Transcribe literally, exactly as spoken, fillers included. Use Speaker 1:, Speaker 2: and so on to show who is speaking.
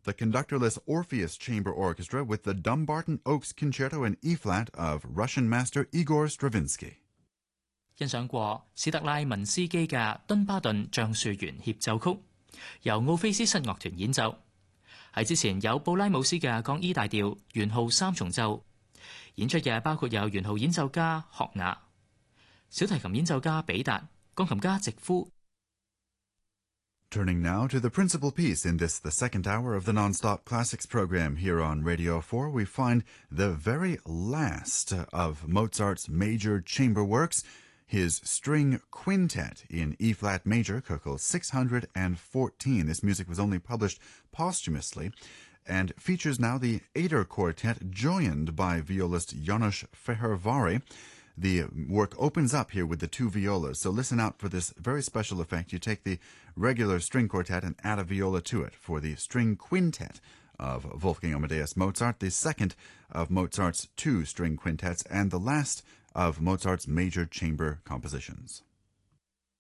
Speaker 1: the conductorless Orpheus Chamber Orchestra with the Dumbarton Oaks Concerto in E-flat of Russian master Igor Stravinsky.
Speaker 2: 欣賞過史特拉文斯基嘅《敦巴頓橡樹園協奏曲》，由奧菲斯室樂團演奏。喺之前有布拉姆斯嘅降 E 大調圓號三重奏，演出嘅包括有圓號演奏家學雅、小提琴演奏家比達、鋼琴家直夫。
Speaker 1: Turning now to the principal piece in this, the second hour of the Non-Stop Classics program here on Radio four, we find the very last of Mozart's major chamber works, his string quintet in E-flat major, Köchel six hundred fourteen. This music was only published posthumously and features now the Eder Quartet joined by violist Janos Fehervari. The work opens up here with the two violas, so listen out for this very special effect. You take the regular string quartet and add a viola to it for the string quintet of Wolfgang Amadeus Mozart, the second of Mozart's two string quintets, and the last of Mozart's major chamber compositions.